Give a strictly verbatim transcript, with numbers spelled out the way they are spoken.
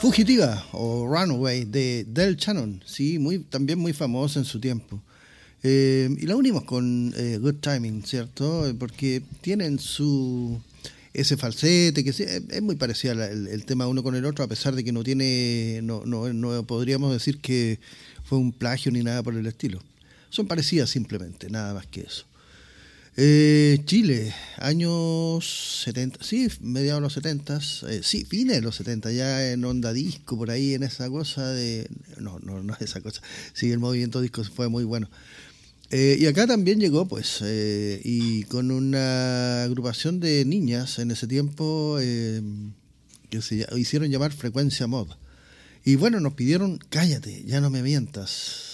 Fugitiva o Runaway de Del Shannon, sí, muy, también muy famosa en su tiempo. Eh, y la unimos con eh, Good Timing, ¿cierto? Porque tienen su ese falsete, que sí, es, es muy parecido el, el tema uno con el otro, a pesar de que no tiene, no, no, no podríamos decir que fue un plagio ni nada por el estilo. Son parecidas simplemente, nada más que eso. Eh, Chile, años setenta, sí, mediados de los setenta, eh, sí, fines de los setenta, ya en onda disco, por ahí en esa cosa de... No, no, no es esa cosa, sí, el movimiento disco fue muy bueno. Eh, y acá también llegó, pues, eh, y con una agrupación de niñas en ese tiempo eh, que se hicieron llamar Frecuencia Mod. Y bueno, nos pidieron Cállate, ya no me mientas.